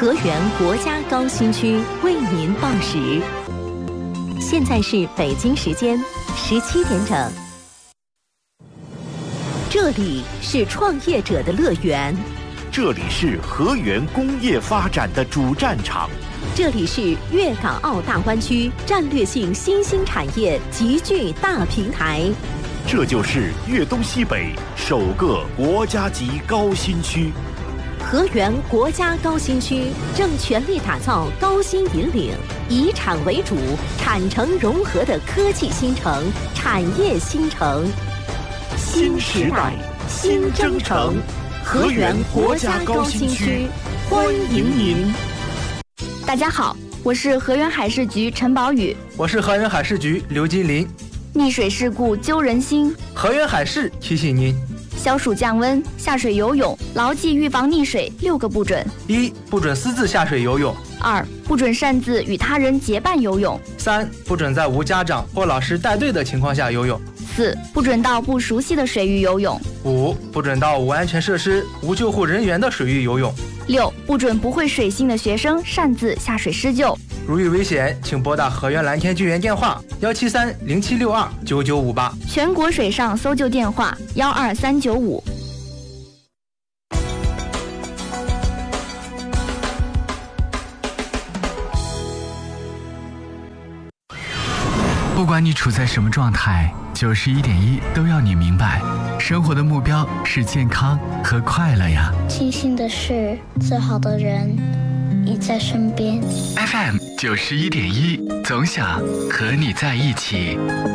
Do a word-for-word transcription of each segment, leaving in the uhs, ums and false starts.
河源国家高新区为您报时，现在是北京时间十七点整。这里是创业者的乐园， 这里是河源工业发展的主战场， 这里是粤港澳大湾区战略性新兴产业集聚大平台， 这就是粤东西北首个国家级高新区。 河源国家高新区正全力打造高新引领、以产为主、产城融合的科技新城、产业新城。新时代，新征程，河源国家高新区，欢迎您。 大家好，我是河源海事局陈宝宇， 我是河源海事局刘金林。 溺水事故揪人心， 河源海事提醒您： 消暑降温，下水游泳牢记预防溺水六个不准： 一、不准私自下水游泳； 二、不准擅自与他人结伴游泳； 三、不准在无家长或老师带队的情况下游泳； 四、不准到不熟悉的水域游泳； 五、不准到无安全设施、无救护人员的水域游泳； 六、不准不会水性的学生擅自下水施救。 如遇危险，请拨打河源蓝天救援电话幺七三零七六二九九五八， 全国水上搜救电话幺二三九五。 不管你处在什么状态，九十一点一都要你明白，生活的目标是健康和快乐呀。 庆幸的是，最好的人已在身边。 F M 九十一点一，总想和你在一起。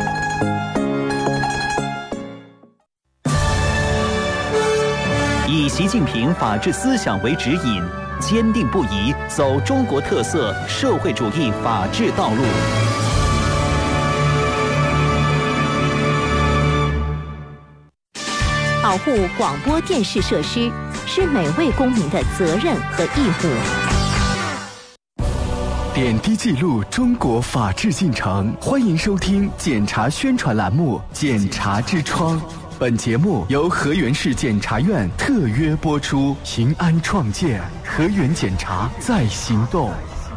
以习近平法治思想为指引，坚定不移走中国特色社会主义法治道路。 保护广播电视设施是每位公民的责任和义务。 点滴记录中国法治进程，欢迎收听检察宣传栏目《检察之窗》。本节目由河源市检察院特约播出，平安创建，河源检察在行动。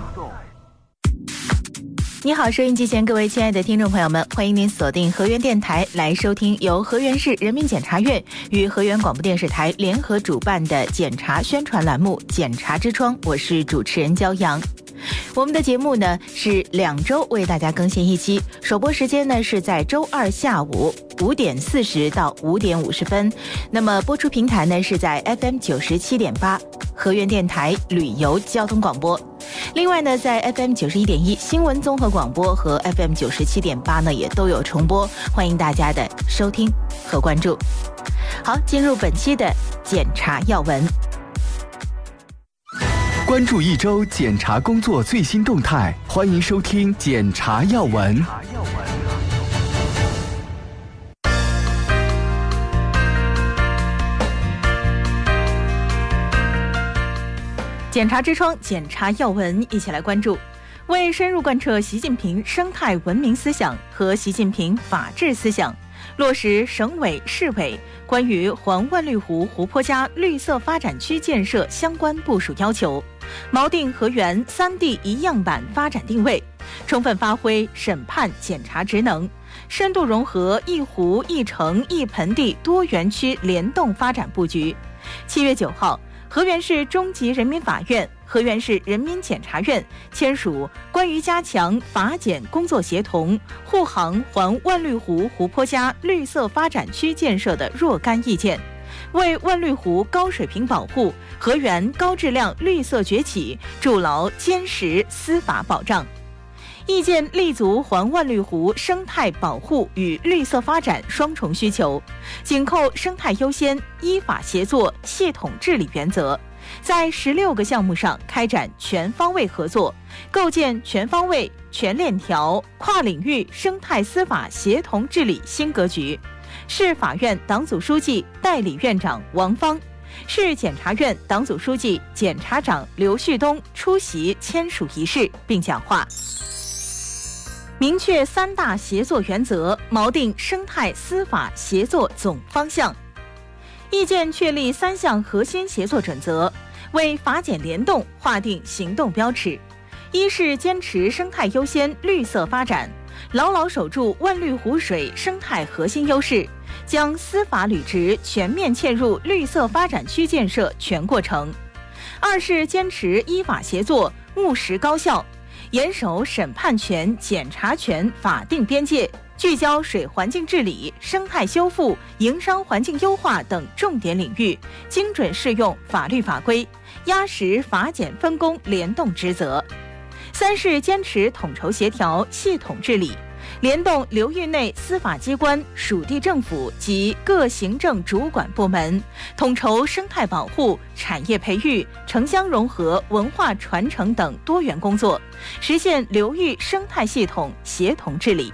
你好，收音机前各位亲爱的听众朋友们，欢迎您锁定河源电台来收听由河源市人民检察院与河源广播电视台联合主办的检察宣传栏目《检察之窗》，我是主持人焦阳。我们的节目呢是两周为大家更新一期，首播时间呢是在周二下午五点四十到五点五十分，那么播出平台呢是在 F M 九十七点八河源电台旅游交通广播。另外呢，在 F M 九十一点一新闻综合广播和 F M 九十七点八呢也都有重播，欢迎大家的收听和关注。好，进入本期的检察要闻。 关注一周检察工作最新动态，欢迎收听检察要闻。 检察之窗，检察要闻，一起来关注。为深入贯彻习近平生态文明思想和习近平法治思想，落实省委市委关于环万绿湖湖泊加绿色发展区建设相关部署要求，锚定河源三地一样板发展定位，充分发挥审判检察职能，深度融合一湖一城一盆地多园区联动发展布局。七月九号，河源市中级人民法院、河源市人民检察院签署关于加强法检工作协同护航环万绿湖湖泊加绿色发展区建设的若干意见，为万绿湖高水平保护、河源高质量绿色崛起筑牢坚实司法保障。意见立足环万绿湖生态保护与绿色发展双重需求，紧扣生态优先、依法协作、系统治理原则，在十六个项目上开展全方位合作，构建全方位、全链条、跨领域生态司法协同治理新格局。市法院党组书记、代理院长王芳，市检察院党组书记、检察长刘旭东出席签署仪式并讲话。明确三大协作原则，锚定生态司法协作总方向。 意见确立三项核心协作准则，为法检联动划定行动标尺。一是坚持生态优先、绿色发展，牢牢守住万绿湖水生态核心优势，将司法履职全面嵌入绿色发展区建设全过程。二是坚持依法协作、务实高效，严守审判权、检察权法定边界，聚焦水环境治理、生态修复、营商环境优化等重点领域，精准适用法律法规，压实法检分工联动职责。三是坚持统筹协调、系统治理，联动流域内司法机关、属地政府及各行政主管部门，统筹生态保护、产业培育、城乡融合、文化传承等多元工作，实现流域生态系统协同治理。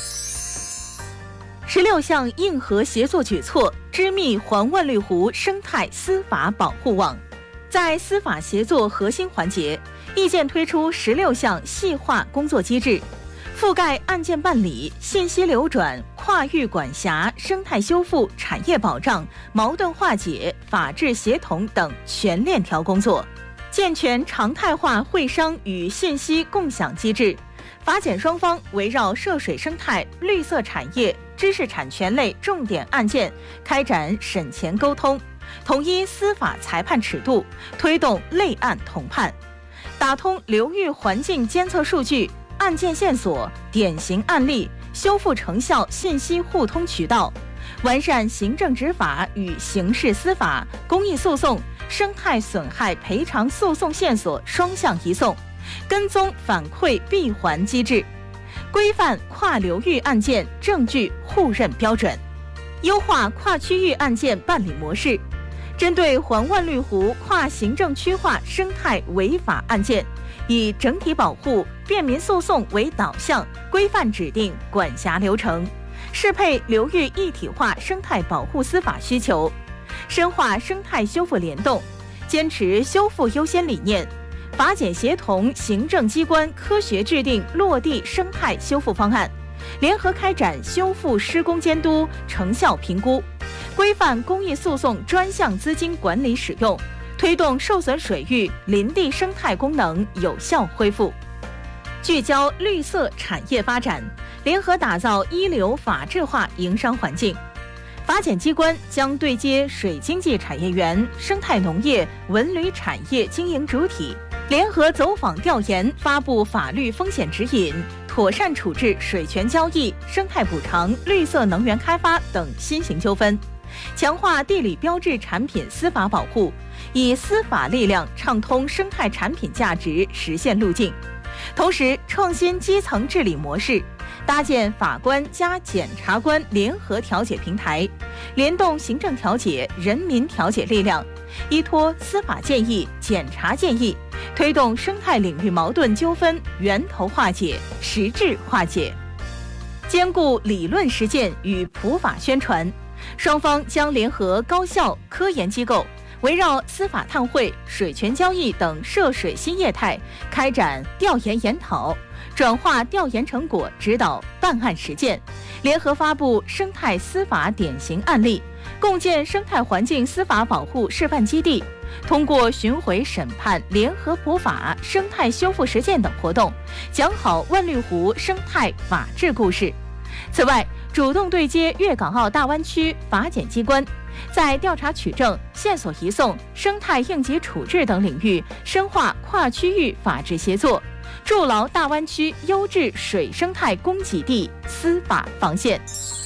十六项硬核协作举措，织密环万绿湖生态司法保护网。在司法协作核心环节，意见推出十六项细化工作机制，覆盖案件办理、信息流转、跨域管辖、生态修复、产业保障、矛盾化解、法治协同等全链条工作，健全常态化会商与信息共享机制。法检双方围绕涉水生态、绿色产业、知识产权类重点案件开展审前沟通，统一司法裁判尺度，推动类案统判，打通流域环境监测数据、案件线索、典型案例、修复成效信息互通渠道，完善行政执法与刑事司法、公益诉讼、生态损害赔偿诉讼线索双向移送，跟踪反馈闭环机制，规范跨流域案件证据互认标准，优化跨区域案件办理模式。针对环万绿湖跨行政区划生态违法案件，以整体保护、便民诉讼为导向，规范指定管辖流程，适配流域一体化生态保护司法需求，深化生态修复联动，坚持修复优先理念，法检协同行政机关科学制定落地生态修复方案，联合开展修复施工监督、成效评估，规范公益诉讼专项资金管理使用，推动受损水域林地生态功能有效恢复，聚焦绿色产业发展，联合打造一流法治化营商环境。法检机关将对接水经济产业园、生态农业、文旅产业经营主体，联合走访调研，发布法律风险指引，妥善处置水权交易、生态补偿、绿色能源开发等新型纠纷，强化地理标志产品司法保护，以司法力量畅通生态产品价值实现路径。同时，创新基层治理模式，搭建法官加检察官联合调解平台，联动行政调解、人民调解力量，依托司法建议、检察建议，推动生态领域矛盾纠纷源头化解、实质化解，兼顾理论实践与普法宣传。双方将联合高校、科研机构，围绕司法碳汇、水权交易等涉水新业态，开展调研研讨，转化调研成果指导办案实践，联合发布生态司法典型案例，共建生态环境司法保护示范基地，通过巡回审判、联合普法、生态修复实践等活动，讲好万绿湖生态法治故事。此外，主动对接粤港澳大湾区法检机关，在调查取证、线索移送、生态应急处置等领域深化跨区域法治协作，筑牢大湾区优质水生态供给地司法防线，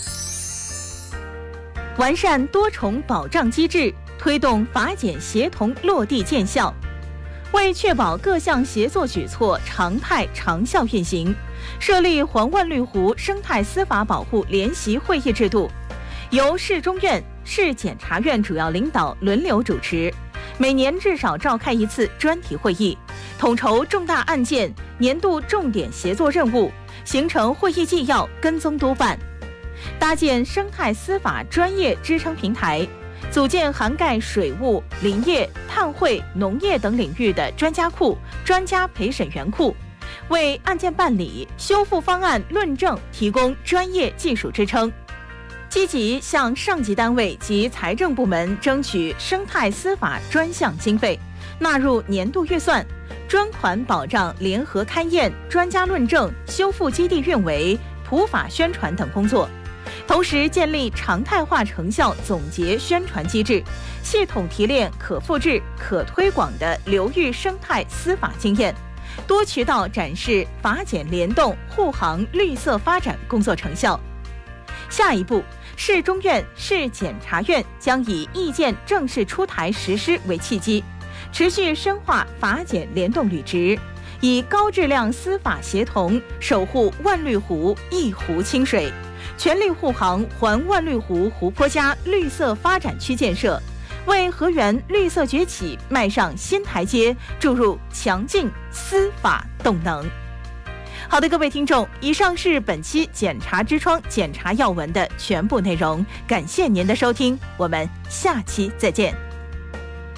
完善多重保障机制，推动法检协同落地见效。为确保各项协作举措常态长效运行，设立环万绿湖生态司法保护联席会议制度，由市中院、市检察院主要领导轮流主持，每年至少召开一次专题会议，统筹重大案件、年度重点协作任务，形成会议纪要，跟踪督办。搭建生态司法专业支撑平台，组建涵盖水务、林业、碳汇、农业等领域的专家库、专家陪审员库，为案件办理、修复方案论证提供专业技术支撑。 积极向上级单位及财政部门争取生态司法专项经费，纳入年度预算，专款保障联合勘验、专家论证、修复基地运维、普法宣传等工作。同时建立常态化成效总结宣传机制，系统提炼可复制、可推广的流域生态司法经验，多渠道展示法检联动护航绿色发展工作成效。下一步，市中院、市检察院将以意见正式出台实施为契机，持续深化法检联动履职，以高质量司法协同守护万绿湖一湖清水，全力护航环万绿湖湖泊加绿色发展区建设，为河源绿色崛起迈上新台阶，注入强劲司法动能。好的，各位听众，以上是本期检察之窗检察要闻的全部内容，感谢您的收听，我们下期再见。